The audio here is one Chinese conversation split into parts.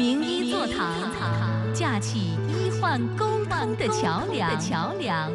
名医座堂，架起医患沟通的桥梁。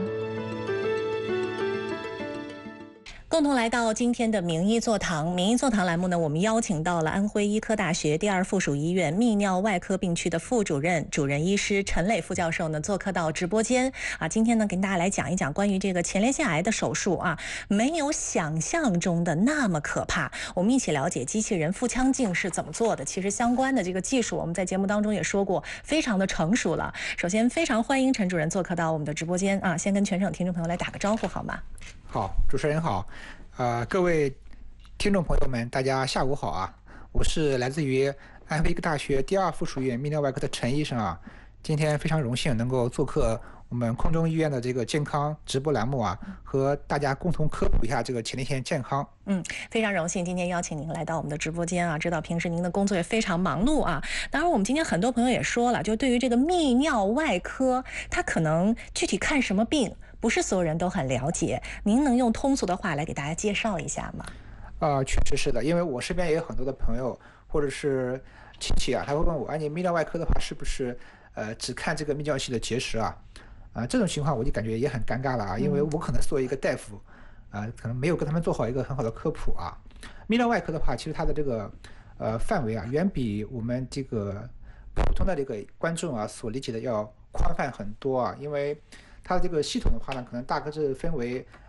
共同来到今天的名医座堂。名医座堂栏目呢，我们邀请到了安徽医科大学第二附属医院泌尿外科病区的副主任、主任医师陈磊副教授呢，做客到直播间啊。今天呢，跟大家来讲一讲关于这个前列腺癌的手术啊，没有想象中的那么可怕。我们一起了解机器人腹腔镜是怎么做的。其实相关的这个技术，我们在节目当中也说过，非常的成熟了。首先，非常欢迎陈主任做客到我们的直播间啊，先跟全省听众朋友来打个招呼好吗？ 好，主持人好，各位听众朋友们，大家下午好啊！我是来自于安徽医科大学第二附属医院泌尿外科的陈医生啊。今天非常荣幸能够做客我们空中医院的这个健康直播栏目啊，和大家共同科普一下这个前列腺健康。 非常荣幸今天邀请您来到我们的直播间啊，知道平时您的工作也非常忙碌啊。当然，我们今天很多朋友也说了，就对于这个泌尿外科，它可能具体看什么病，不是所有人都很了解。您能用通俗的话来给大家介绍一下吗？ 确实是的，因为我身边也有很多的朋友或者是亲戚啊，他会问我，你泌尿外科的话是不是只看这个泌尿系的结石啊？这种情况我就感觉也很尴尬了啊，因为我可能作为一个大夫，可能没有跟他们做好一个很好的科普啊。泌尿外科的话，其实它的这个范围啊，远比我们这个普通的这个观众啊所理解的要宽泛很多啊，因为它的这个系统的话呢，可能大概是分为